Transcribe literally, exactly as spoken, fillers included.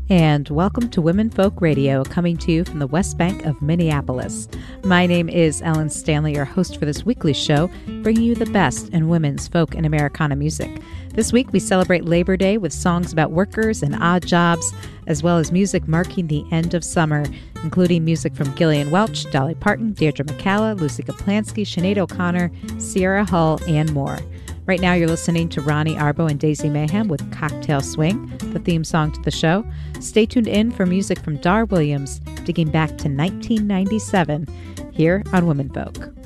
And welcome to Women Folk Radio, coming to you from the West Bank of Minneapolis. My name is Ellen Stanley, your host for this weekly show, bringing you the best in women's folk and Americana music. This week we celebrate Labor Day with songs about workers and odd jobs, as well as music marking the end of summer, including music from Gillian Welch, Dolly Parton, Deirdre McCalla, Lucy Kaplansky, Sinead O'Connor, Sierra Hull, and more. Right now you're listening to Ronnie Arbo and Daisy Mayhem with Cocktail Swing, the theme song to the show. Stay tuned in for music from Dar Williams, digging back to nineteen ninety-seven, here on Women Folk.